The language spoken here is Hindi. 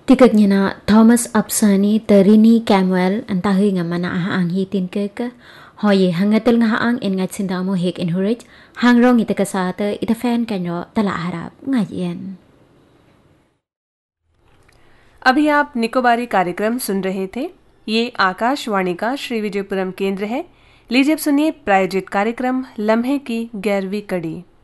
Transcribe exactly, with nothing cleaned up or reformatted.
Tikagnya Thomas Absani terini Camuel antahi nga mana aha ang hitin ke hoye hangatel nga haang in ngat sindamo hek in hurij hangrong ita kasata ita fan kanyo tala harap ngayen। अभी आप निकोबारी कार्यक्रम सुन रहे थे। ये आकाशवाणी का श्री विजयपुरम केंद्र है। लीजिए अब सुनिए प्रायोजित कार्यक्रम लम्हे की ग्यारहवीं कड़ी।